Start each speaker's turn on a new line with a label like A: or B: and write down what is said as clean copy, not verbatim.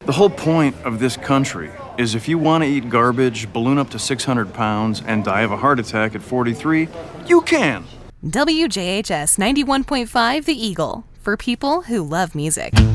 A: The whole point of this country is if you want to eat garbage, balloon up to 600 pounds, and die of a heart attack at 43, you can.
B: WJHS 91.5 The Eagle, for people who love music.